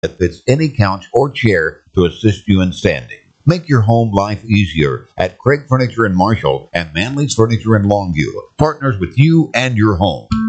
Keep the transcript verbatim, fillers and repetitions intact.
that fits any couch or chair to assist you in standing. Make your home life easier at Craig Furniture in Marshall and Manley's Furniture in Longview. Partners with you and your home.